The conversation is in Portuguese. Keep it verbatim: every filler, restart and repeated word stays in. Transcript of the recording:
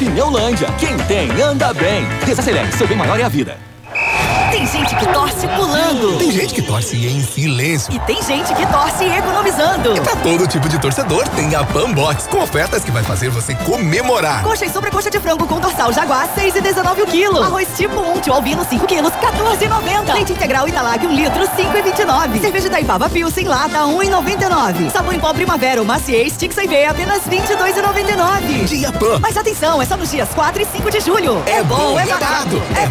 Pneulândia. Quem tem, anda bem. Desacelere, seu bem maior é a vida. Tem gente que torce pulando. Tem gente que torce em silêncio. E tem gente que torce economizando. E pra todo tipo de torcedor, tem a Pambox, com ofertas que vai fazer você comemorar. Coxa e sobrecoxa de frango com dorsal Jaguar, seis e dezenove o quilo. Arroz tipo um, tio albino, cinco quilos, quatorze e noventa. Leite integral Italag, um litro, cinco e vinte e nove. Cerveja Itaipava Pilsen lata, um e noventa e nove. Sabão em pó Primavera ou Maciez, Stick Sem V, apenas vinte e dois e noventa e nove. Dia Pam. Mas atenção, é só nos dias quatro e cinco de julho. É bom, é barato. É